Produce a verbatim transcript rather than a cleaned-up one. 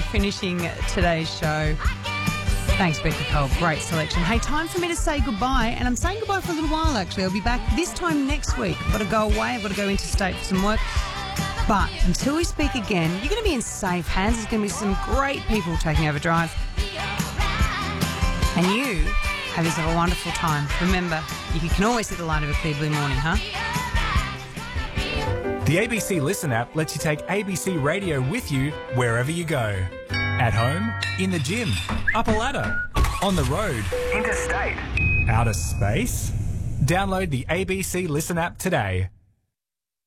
finishing today's show. Thanks, Becky Cole. Great selection. Hey, time for me to say goodbye, and I'm saying goodbye for a little while, actually. I'll be back this time next week. I've got to go away. I've got to go interstate for some work. But until we speak again, you're going to be in safe hands. There's going to be some great people taking over Drive. And you have yourself a wonderful time. Remember, you can always see the light of a clear blue morning, huh? The A B C Listen app lets you take A B C Radio with you wherever you go. At home, in the gym, up a ladder, on the road, interstate, outer space. Download the A B C Listen app today.